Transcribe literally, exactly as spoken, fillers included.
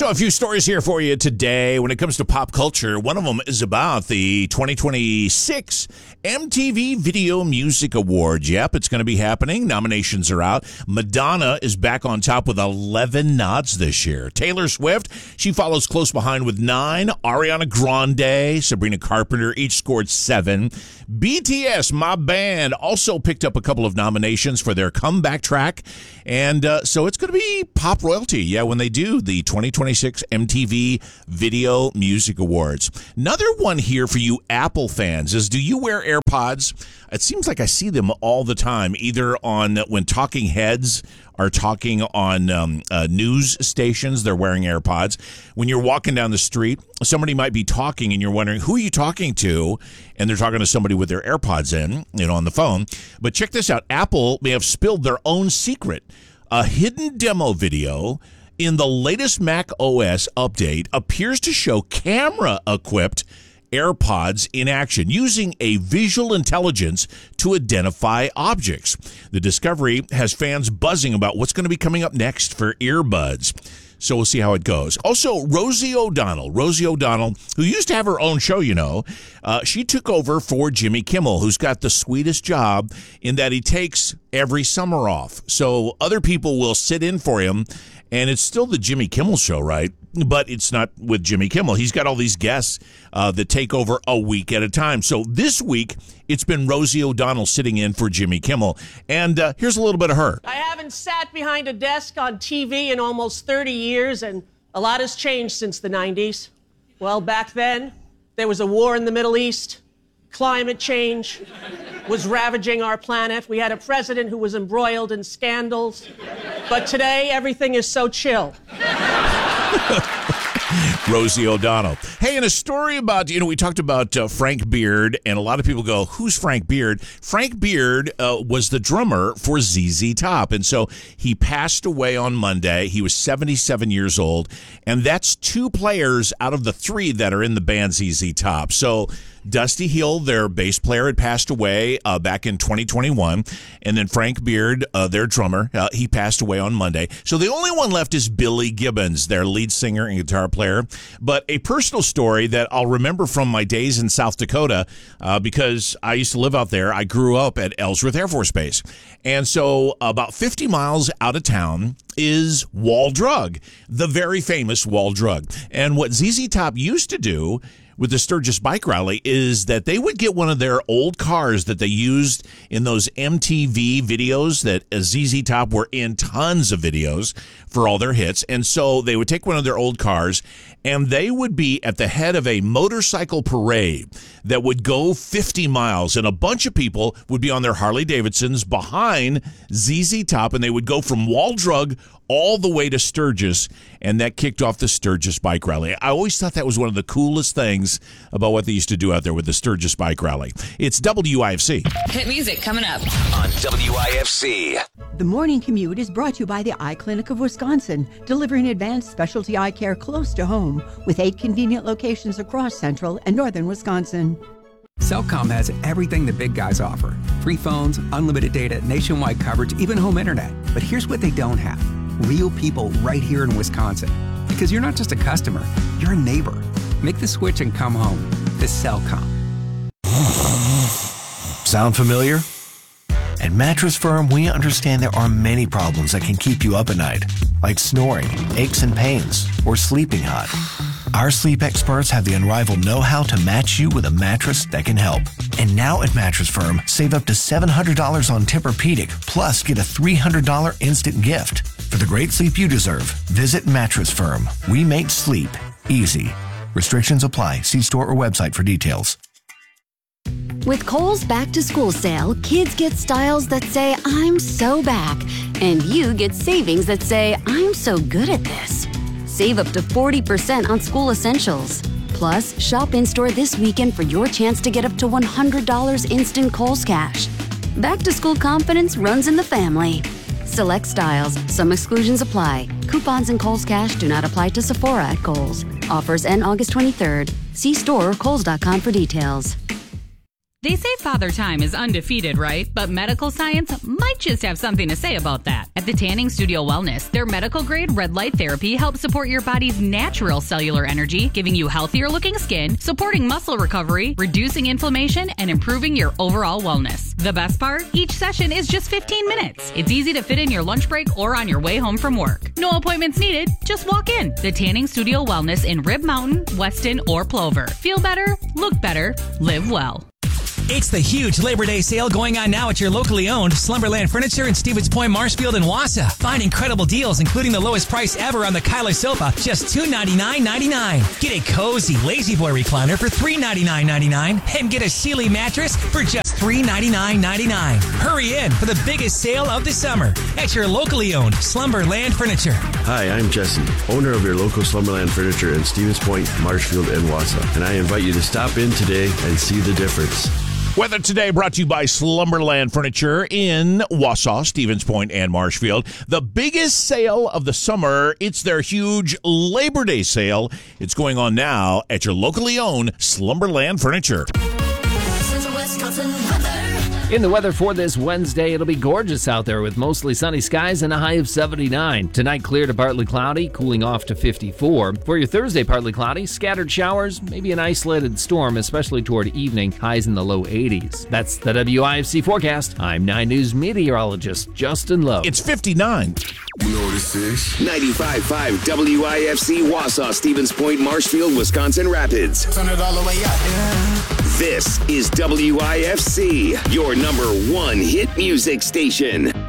So a few stories here for you today when it comes to pop culture. One of them is about the twenty twenty-six M T V Video Music Awards. Yep, it's going to be happening. Nominations are out. Madonna is back on top with eleven nods this year. Taylor Swift, she follows close behind with nine. Ariana Grande, Sabrina Carpenter each scored seven. B T S, my band, also picked up a couple of nominations for their comeback track. And uh, so it's going to be pop royalty, yeah, when they do the twenty twenty-six M T V Video Music Awards. Another one here for you Apple fans is, do you wear AirPods? It seems like I see them all the time, either on when talking heads are talking on um, uh, news stations, they're wearing AirPods. When you're walking down the street, somebody might be talking and you're wondering, who are you talking to? And they're talking to somebody with their AirPods in, you know, on the phone. But check this out. Apple may have spilled their own secret. A hidden demo video in the latest Mac O S update appears to show camera-equipped AirPods in action, using a visual intelligence to identify objects. The discovery has fans buzzing about what's going to be coming up next for earbuds. So we'll see how it goes. Also, Rosie O'Donnell. Rosie O'Donnell, who used to have her own show, you know, uh, she took over for Jimmy Kimmel, who's got the sweetest job in that he takes every summer off. So other people will sit in for him, and it's still the Jimmy Kimmel show, right? But it's not with Jimmy Kimmel. He's got all these guests uh, that take over a week at a time. So this week, it's been Rosie O'Donnell sitting in for Jimmy Kimmel. And uh, here's a little bit of her. I haven't sat behind a desk on T V in almost thirty years, and a lot has changed since the nineties. Well, back then, there was a war in the Middle East. Climate change was ravaging our planet. We had a president who was embroiled in scandals. But today, everything is so chill. Rosie O'Donnell. Hey, and a story about, you know, we talked about uh, Frank Beard, and a lot of people go, who's Frank Beard? Frank Beard uh, was the drummer for Z Z Top, and so he passed away on Monday. He was seventy-seven years old, and that's two players out of the three that are in the band Z Z Top. So Dusty Hill, their bass player, had passed away uh, back in twenty twenty-one. And then Frank Beard, uh, their drummer, uh, he passed away on Monday. So the only one left is Billy Gibbons, their lead singer and guitar player. But a personal story that I'll remember from my days in South Dakota, uh, because I used to live out there. I grew up at Ellsworth Air Force Base. And so about fifty miles out of town is Wall Drug, the very famous Wall Drug. And what Z Z Top used to do with the Sturgis Bike Rally is that they would get one of their old cars that they used in those M T V videos that Z Z Top were in tons of videos for all their hits. And so they would take one of their old cars and they would be at the head of a motorcycle parade that would go fifty miles, and a bunch of people would be on their Harley Davidsons behind Z Z Top, and they would go from Wall Drug all the way to Sturgis, and that kicked off the Sturgis Bike Rally. I always thought that was one of the coolest things about what they used to do out there with the Sturgis Bike Rally. It's W I F C. Hit music coming up on W I F C. The Morning Commute is brought to you by the Eye Clinic of Wisconsin, delivering advanced specialty eye care close to home with eight convenient locations across central and northern Wisconsin. Cellcom has everything the big guys offer. Free phones, unlimited data, nationwide coverage, even home internet. But here's what they don't have. Real people right here in Wisconsin. Because you're not just a customer, you're a neighbor. Make the switch and come home to Cellcom. Sound familiar? At Mattress Firm, we understand there are many problems that can keep you up at night, like snoring, aches and pains, or sleeping hot. Our sleep experts have the unrivaled know-how to match you with a mattress that can help. And now at Mattress Firm, save up to seven hundred dollars on Tempur-Pedic, plus get a three hundred dollars instant gift. For the great sleep you deserve, visit Mattress Firm. We make sleep easy. Restrictions apply. See store or website for details. With Kohl's Back to School sale, kids get styles that say, I'm so back. And you get savings that say, I'm so good at this. Save up to forty percent on school essentials. Plus, shop in-store this weekend for your chance to get up to one hundred dollars instant Kohl's cash. Back to school confidence runs in the family. Select styles. Some exclusions apply. Coupons and Kohl's cash do not apply to Sephora at Kohl's. Offers end August twenty-third. See store or kohls dot com for details. They say Father Time is undefeated, right? But medical science might just have something to say about that. At the Tanning Studio Wellness, their medical-grade red light therapy helps support your body's natural cellular energy, giving you healthier-looking skin, supporting muscle recovery, reducing inflammation, and improving your overall wellness. The best part? Each session is just fifteen minutes. It's easy to fit in your lunch break or on your way home from work. No appointments needed. Just walk in. The Tanning Studio Wellness in Rib Mountain, Weston, or Plover. Feel better, look better, live well. It's the huge Labor Day sale going on now at your locally owned Slumberland Furniture in Stevens Point, Marshfield, and Wausau. Find incredible deals, including the lowest price ever on the Kyler sofa, just two hundred ninety-nine ninety-nine. Get a cozy Lazy Boy recliner for three hundred ninety-nine ninety-nine, and get a Sealy mattress for just three hundred ninety-nine ninety-nine. Hurry in for the biggest sale of the summer at your locally owned Slumberland Furniture. Hi, I'm Jesse, owner of your local Slumberland Furniture in Stevens Point, Marshfield, and Wausau, and I invite you to stop in today and see the difference. Weather today brought to you by Slumberland Furniture in Wausau, Stevens Point, and Marshfield. The biggest sale of the summer, it's their huge Labor Day sale. It's going on now at your locally owned Slumberland Furniture. In the weather for this Wednesday, it'll be gorgeous out there with mostly sunny skies and a high of seventy-nine. Tonight, clear to partly cloudy, cooling off to fifty-four. For your Thursday, partly cloudy, scattered showers, maybe an isolated storm, especially toward evening, highs in the low eighties. That's the W I F C forecast. I'm nine News meteorologist Justin Lowe. It's fifty-nine. You know what this is? ninety-five point five W I F C Wausau, Stevens Point, Marshfield, Wisconsin Rapids. Turn it all the way up. Yeah. This is W I F C, your number one hit music station.